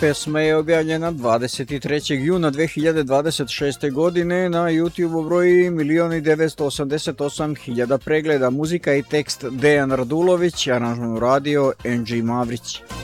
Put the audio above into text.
Pesma je objavljena 23. juna 2026. godine, na YouTube broji 1.988.000 pregleda. Muzika i tekst Dejan Radulović, aranžman radio NG Mavrić.